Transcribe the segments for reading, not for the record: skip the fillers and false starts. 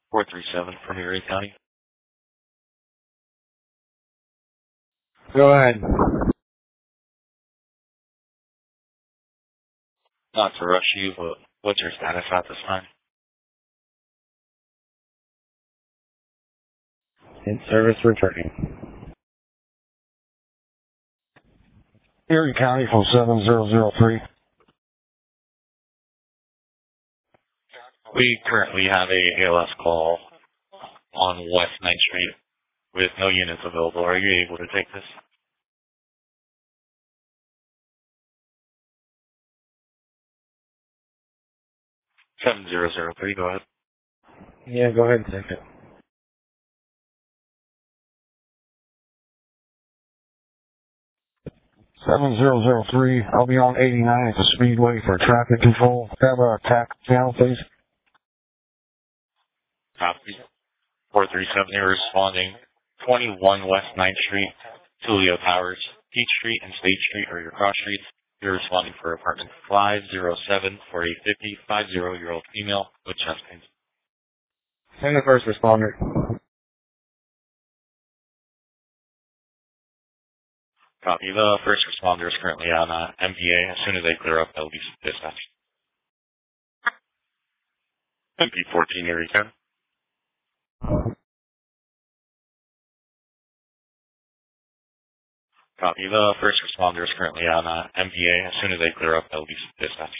437 from Erie County. Go ahead. Not to rush you, but what's your status at this time? In service returning. Erie County from 7003. We currently have a ALS call on West 9th Street with no units available. Are you able to take this? 7003, go ahead. Yeah, go ahead and take it. 7003, I'll be on 89 at the Speedway for traffic control. Have a tax channel, please. Copy. 437, you're responding. 21 West 9th Street, Tulio Towers, Peach Street and State Street are your cross streets. You're responding for apartment 507 for a 50-year-old female with chest pains. Send the first responder. Copy. The first responder is currently on MPA. As soon as they clear up, they'll be dispatched. MP14, Erie County. Copy. The first responder is currently on MPA. As soon as they clear up, they'll be dispatched.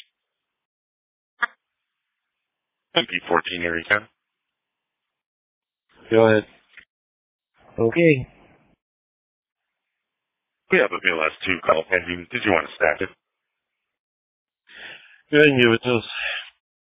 MP14, Erie County. Go ahead. Okay. We have a BLS 2 call pending. Did you want to stack it? Go ahead and give it to us.